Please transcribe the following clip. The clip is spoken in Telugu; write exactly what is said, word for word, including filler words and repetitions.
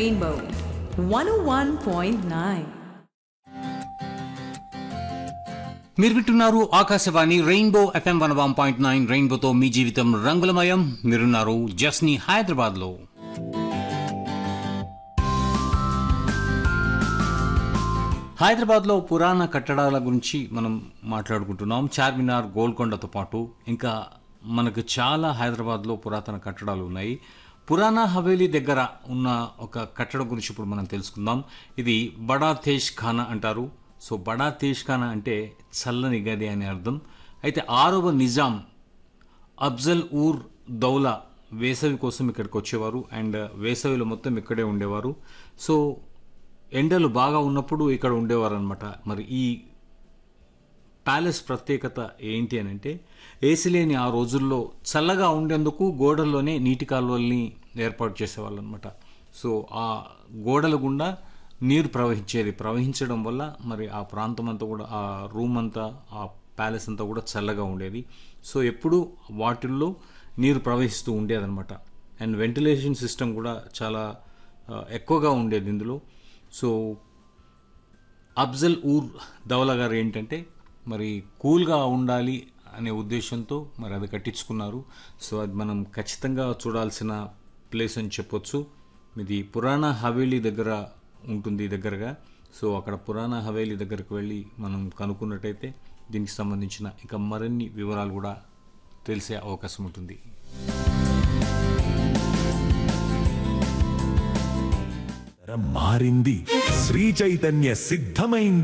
Rainbow one oh one point nine. మీరు వింటున్నారు Akashvani rainbow FM one one point nine. రెయిన్బోతో మీ జీవితం రంగులమయం. మీరున్నారు జస్ని హైదరాబాద్ లో. హైదరాబాద్ లో పురాణ కట్టడాల గురించి మనం మాట్లాడుకుంటున్నాం. చార్మినార్, గోల్కొండతో పాటు ఇంకా మనకు చాలా హైదరాబాద్ లో పురాతన కట్టడాలు ఉన్నాయి. పురాణా హవేలీ దగ్గర ఉన్న ఒక కట్టడం గురించి ఇప్పుడు మనం తెలుసుకుందాం. ఇది బడా తేజ్ ఖానా అంటారు. సో బడా తేజ్ ఖానా అంటే చల్లని గది అని అర్థం. అయితే ఆరవ నిజాం అఫ్జల్ ఊర్ దౌలా వేసవి కోసం ఇక్కడికి వచ్చేవారు. అండ్ వేసవిలో మొత్తం ఇక్కడే ఉండేవారు. సో ఎండలు బాగా ఉన్నప్పుడు ఇక్కడ ఉండేవారు అనమాట. మరి ఈ ప్యాలెస్ ప్రత్యేకత ఏంటి అని అంటే, ఏసీ లేని ఆ రోజుల్లో చల్లగా ఉండేందుకు గోడల్లోనే నీటి కాలువల్ని ఏర్పాటు చేసేవాళ్ళు అనమాట. సో ఆ గోడల గుండా నీరు ప్రవహించేది. ప్రవహించడం వల్ల మరి ఆ ప్రాంతం అంతా కూడా, ఆ రూమ్ అంతా, ఆ ప్యాలెస్ అంతా కూడా చల్లగా ఉండేది. సో ఎప్పుడూ వాటిల్లో నీరు ప్రవహిస్తూ ఉండేదన్నమాట. అండ్ వెంటిలేషన్ సిస్టమ్ కూడా చాలా ఎక్కువగా ఉండేది ఇందులో. సో అఫ్జల్ ఊర్ దౌలా గారు ఏంటంటే మరి కూల్గా ఉండాలి అనే ఉద్దేశంతో మరి అది కట్టించుకున్నారు. సో అది మనం ఖచ్చితంగా చూడాల్సిన ప్లేస్ అని చెప్పొచ్చు. ఇది పురాణా హవేలీ దగ్గర ఉంటుంది దగ్గరగా. సో అక్కడ పురాణా హవేలీ దగ్గరకు వెళ్ళి మనం కనుక్కున్నట్టయితే దీనికి సంబంధించిన ఇంకా మరిన్ని వివరాలు కూడా తెలిసే అవకాశం ఉంటుంది. మారింది, శ్రీ చైతన్య సిద్ధమైంది.